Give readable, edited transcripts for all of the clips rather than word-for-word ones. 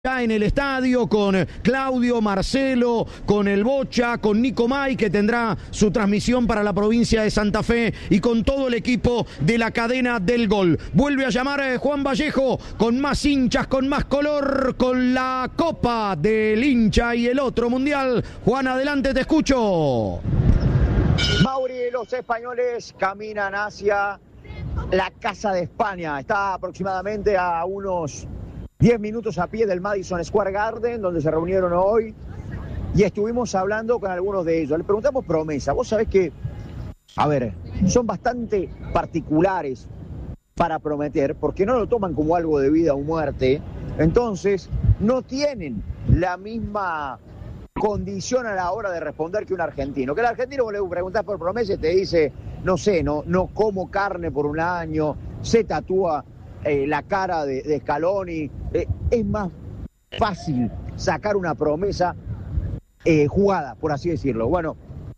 Ya en el estadio con Claudio, Marcelo, con el Bocha, con Nico May, que tendrá su transmisión para la provincia de Santa Fe, y con todo el equipo de la cadena del gol. Vuelve a llamar Juan Vallejo, con más hinchas, con más color, con la copa del hincha y el otro mundial. Juan, adelante, te escucho. Mauri, los españoles caminan hacia la Casa de España. Está aproximadamente a unos 10 minutos a pie del Madison Square Garden, donde se reunieron hoy, y estuvimos hablando con algunos de ellos. Le preguntamos promesa. Vos sabés que, a ver, son bastante particulares para prometer, porque no lo toman como algo de vida o muerte, entonces no tienen la misma condición a la hora de responder que un argentino. Que el argentino, vos le preguntás por promesa y te dice, no sé, no como carne por un año, se tatúa la cara de Scaloni. Es más fácil sacar una promesa jugada, por así decirlo. Bueno,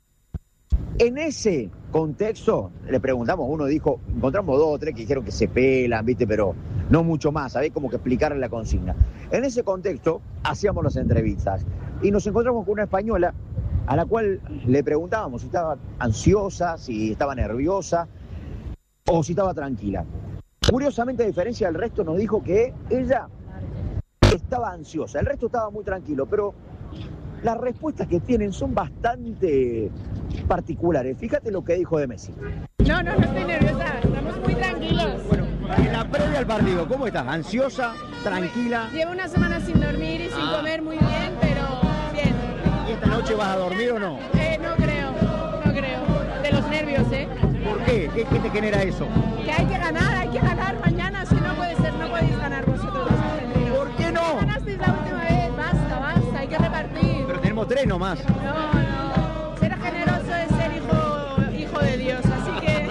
en ese contexto le preguntamos, uno dijo, encontramos 2 o 3 que dijeron que se pelan, ¿viste? Pero no mucho más, ¿sabés? Como que explicarle la consigna. En ese contexto hacíamos las entrevistas y nos encontramos con una española a la cual le preguntábamos si estaba ansiosa, si estaba nerviosa o si estaba tranquila. Curiosamente, a diferencia del resto, nos dijo que ella estaba ansiosa, el resto estaba muy tranquilo, pero las respuestas que tienen son bastante particulares. Fíjate lo que dijo de Messi. No estoy nerviosa, estamos muy tranquilos. Bueno, en la previa al partido, ¿cómo estás? ¿Ansiosa? ¿Tranquila? Llevo una semana sin dormir y sin comer muy bien, pero bien. ¿Y esta noche vas a dormir o no? No creo. De los nervios, ¿eh? ¿Por qué? ¿Qué te genera eso? Que hay que ganar mañana, si no puede ser, no podéis ganar vosotros los argentinos. ¿Por qué no? Ganasteis la última vez, basta, hay que repartir. Pero tenemos 3 nomás. No, ser generoso es ser hijo de Dios, así que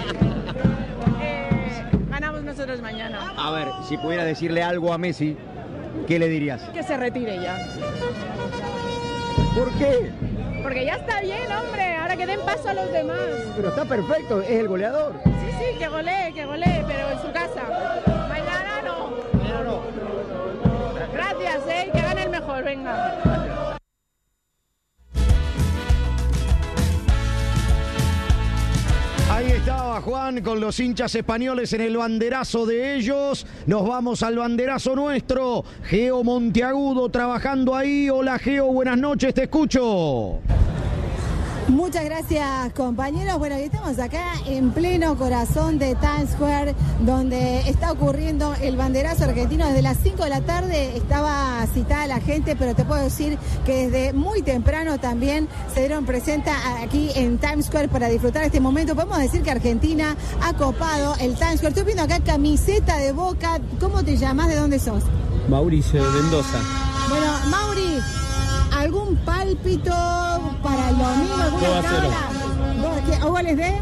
ganamos nosotros mañana. A ver, si pudiera decirle algo a Messi, ¿qué le dirías? Que se retire ya. ¿Por qué? Porque ya está bien, hombre, ahora que den paso a los demás. Pero está perfecto, es el goleador. Sí, que golee, pero en su casa. Mañana no. Gracias, que gane el mejor, venga. Ahí estaba Juan con los hinchas españoles en el banderazo de ellos. Nos vamos al banderazo nuestro. Geo Monteagudo trabajando ahí. Hola Geo, buenas noches, te escucho. Muchas gracias, compañeros. Bueno, estamos acá en pleno corazón de Times Square, donde está ocurriendo el banderazo argentino. Desde las 5 de la tarde estaba citada la gente, pero te puedo decir que desde muy temprano también se dieron presenta aquí en Times Square para disfrutar este momento. Podemos decir que Argentina ha copado el Times Square. Estoy viendo acá camiseta de Boca. ¿Cómo te llamas? ¿De dónde sos? Mauricio, de Mendoza. Bueno, Mauri, ¿algún pálpito para el domingo? ¿Alguna cábala? ¿O goles de?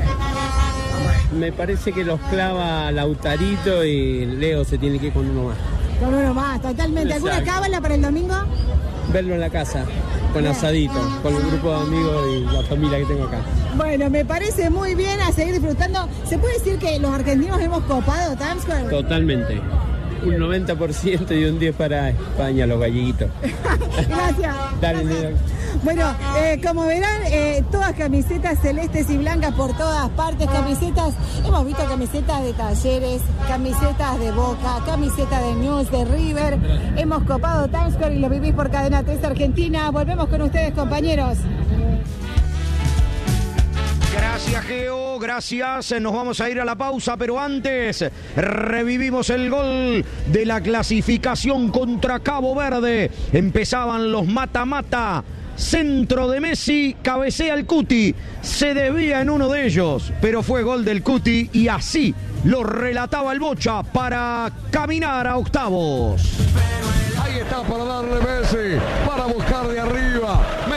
Me parece que los clava Lautarito y Leo se tiene que ir con uno más. Con uno más, totalmente. ¿Alguna Exacto. cábala para el domingo? Verlo en la casa, con asadito, con el grupo de amigos y la familia que tengo acá. Bueno, me parece muy bien, a seguir disfrutando. ¿Se puede decir que los argentinos hemos copado Times Square? Totalmente. Un 90% y un 10% para España, los galleguitos. Gracias. Dale, Leo. Bueno, como verán, todas camisetas celestes y blancas por todas partes, camisetas, hemos visto camisetas de Talleres, camisetas de Boca, camisetas de News, de River, hemos copado Times Square y lo vivís por Cadena 3 Argentina. Volvemos con ustedes, compañeros. Gracias, Geo, gracias. Nos vamos a ir a la pausa, pero antes revivimos el gol de la clasificación contra Cabo Verde. Empezaban los mata-mata. Centro de Messi, cabecea el Cuti. Se desvía en uno de ellos, pero fue gol del Cuti y así lo relataba el Bocha para caminar a octavos. Ahí está para darle Messi, para buscar de arriba.